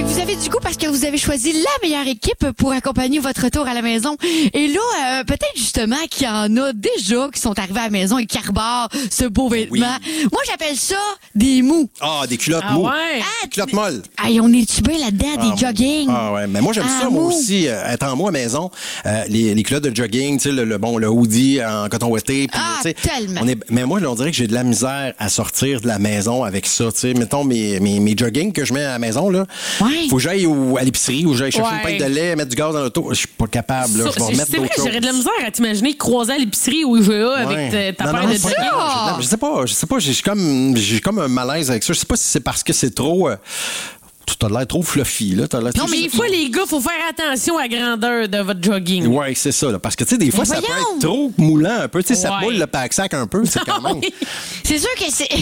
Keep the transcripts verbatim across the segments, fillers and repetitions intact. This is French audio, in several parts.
que vous avez du goût parce que vous avez choisi la meilleure équipe pour accompagner votre retour à la maison. Et là, euh, peut-être justement qu'il y en a déjà qui sont arrivés à la maison et qui arborent ce beau vêtement. Oui. Moi, j'appelle ça des mous. Ah, des culottes ah, mous. Ouais. Ah, des culottes molles. Ah, on est-tu bien là-dedans, ah, des jogging? Ah ouais, mais moi, j'aime ah, ça, moi mou. aussi, euh, être en mou à la maison. Euh, les, les culottes de jogging, tu sais, le, le, bon, le hoodie en coton ouaté. Puis, ah, tellement. On est, mais moi, là, on dirait que j'ai de la misère à sortir de la maison avec ça. Tu sais, mettons mes, mes, mes jogging que je mets à la maison, là. Ouais. Faut que j'aille au, à l'épicerie ou que j'aille chercher ouais. une pinte de lait, mettre du gaz dans l'auto. Je suis pas capable, là. Je vais remettre c'est vrai, choses. J'aurais de la misère à t'imaginer croiser à l'épicerie ou I G A ouais. avec ta, ta non, paire non, de jogging. Je, je sais pas, je sais pas, j'ai comme, j'ai comme un malaise avec ça. Je sais pas si c'est parce que c'est trop... Euh, Tu as l'air trop fluffy, là. T'as l'air non, mais des fois, les gars, il faut faire attention à la grandeur de votre jogging. Oui, c'est ça. Là, parce que, tu sais, des fois, mais ça voyons. peut être trop moulant un peu. Tu sais, ça ouais. moule le pack-sac un peu, c'est quand même. C'est sûr que c'est...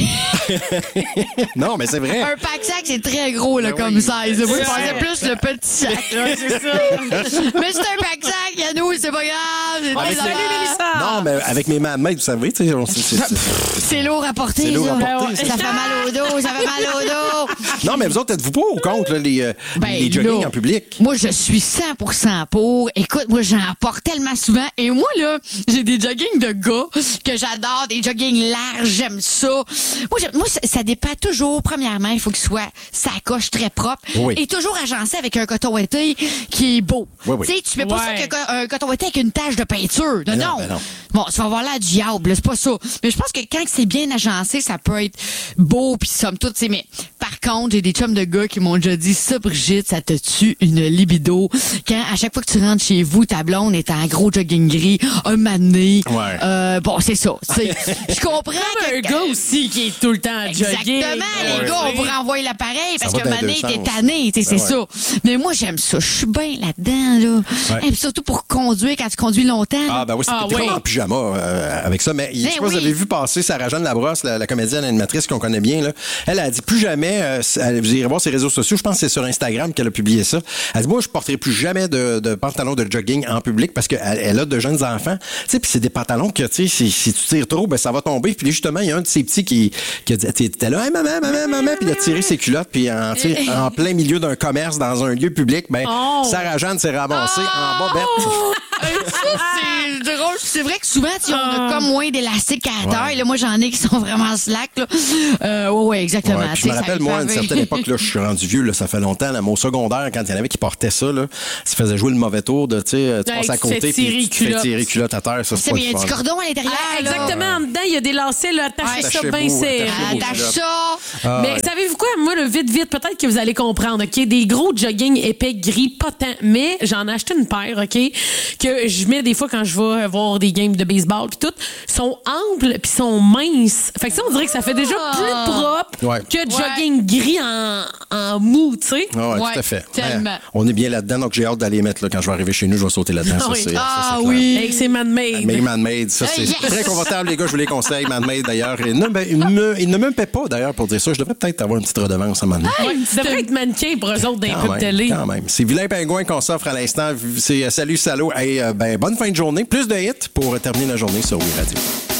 non, mais c'est vrai. Un pack-sac, c'est très gros, là, ben comme oui. size. Moi, je pensais plus le petit sac. Ouais, c'est ça. Mais c'est un pack-sac, Yannou, c'est pas grave. C'est ah, très salut, Mélissa! Non, mais avec mes mains, vous savez, tu sais, c'est, c'est, c'est, c'est lourd à porter, c'est lourd à porter, ça. Ça fait mal au dos, ça fait mal au dos. Non, mais vous autres, êtes-vous pas au compte, là, les... Ben, les jogging là, en public. Moi, je suis cent pour cent pour. Écoute, moi, j'en porte tellement souvent. Et moi, là, j'ai des joggings de gars que j'adore, des joggings larges, j'aime ça. Moi, moi ça, ça dépend toujours. Premièrement, il faut qu'il soit sacoche très propre. Oui. Et toujours agencé avec un coton ouaté qui est beau. Oui, oui. Tu sais, tu mets pas ouais. ça avec un, un coton ouaté avec une tache de peinture. Non, non. non. Ben non. Bon, ça va avoir l'air du diable, c'est pas ça. Mais je pense que quand c'est bien agencé, ça peut être beau, puis somme toute, tu sais, mais par contre, j'ai des chums de gars qui m'ont déjà dit, ça, Brigitte, ça te tue une libido. Quand, à chaque fois que tu rentres chez vous, ta blonde est en gros jogging gris, un mané. Ouais. Euh, bon, c'est ça. Je comprends que... que... un gars aussi qui est tout le temps en jogging. Exactement. Ouais. Les gars, on vous renvoie l'appareil parce que mané, t'es sens. tanné, tu sais, c'est ouais. ça. Mais moi, j'aime ça. Je suis bien là-dedans, là. Ouais. Et surtout pour conduire quand tu conduis longtemps. Ah, ben oui, c'est ah, oui. oui. en pyjama euh, avec ça. Mais je sais ben pas, oui. vous avez vu passer Sarah-Jeanne Labrosse, la, la comédienne animatrice qu'on connaît bien, là. Elle a dit plus jamais, euh, vous irez voir ses réseaux sociaux, je pense que c'est sur Instagram qu'elle a publié ça. Elle dit, moi, je porterai plus jamais de, de pantalon de jogging en public parce qu'elle elle a de jeunes enfants. Tu sais, puis c'est des pantalons que, tu sais, si, si tu tires trop, ben ça va tomber. Puis justement, il y a un de ces petits qui, qui a dit, t'es là, hey, maman, maman, maman, puis il a tiré ses culottes, puis en, en plein milieu d'un commerce, dans un lieu public, ben, oh. Sarah-Jeanne s'est ramassée oh. en bas bête. C'est drôle. C'est vrai que souvent, on a comme moins d'élastique à la taille. Ouais. Moi, j'en ai qui sont vraiment slack. Là. Euh, ouais, ouais, exactement. Ouais, je me rappelle, moi, à une certaine époque, là, je suis rendu vieux, là, ça fait longtemps. Là, mon secondaire, quand il y en avait qui portaient ça, là, ça faisait jouer le mauvais tour de, tu sais, tu passes à côté, puis tu fais tirer culotte à terre. Ça, c'est pas mais il y a du cordon à l'intérieur. Ah, exactement. En dedans, il y a des lacets, là. Attachez ça bien serré. Attache ça. Ah, mais ouais. savez-vous quoi? Moi, le vite, vite, peut-être que vous allez comprendre, OK? Des gros jogging épais, gris, pas tant. Mais j'en ai acheté une paire, OK? Que je mets des fois quand je vais voir des games de baseball puis tout, sont amples puis sont minces. Fait que ça, on dirait que ça fait déjà plus propre ouais. que jogging ouais. gris en, en mou, tu sais. Ah ouais, ouais, tout à fait. Tellement. Ouais, on est bien là-dedans, donc j'ai hâte d'aller les mettre là, quand je vais arriver chez nous, je vais sauter là-dedans. Ah, ça, oui. c'est, ah ça, c'est oui. Hey, c'est man-made. Mais man-made, ça, c'est yes. très confortable, les gars, je vous les conseille. Man-made, d'ailleurs. Il ne, ben, il ne, il ne me paie pas, d'ailleurs, pour dire ça. Je devrais peut-être avoir une petite redevance à man-made. Ouais, tu devrais être mannequin pour eux autres d'un peu de télé. Quand même. C'est Vilain Pingouin qu'on s'offre à l'instant. C'est Salut Salaud. Hey, euh, ben, bonne fin de journée. Plus de hits pour terminer la journée sur Oui Radio.